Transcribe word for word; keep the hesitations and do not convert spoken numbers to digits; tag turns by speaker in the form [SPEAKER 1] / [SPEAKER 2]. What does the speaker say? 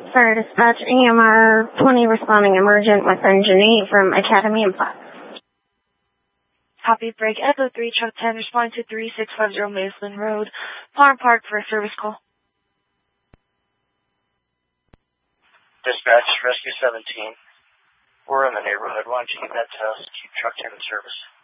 [SPEAKER 1] Fire Dispatch, A M R twenty responding emergent with engine eight from Academy and Platt.
[SPEAKER 2] Copy, break Echo three, truck ten, respond to three six five zero Mason Road, Farm Park for a service call.
[SPEAKER 3] Dispatch, Rescue seventeen. We're in the neighborhood. Why don't you give that to us? Keep truck ten in service.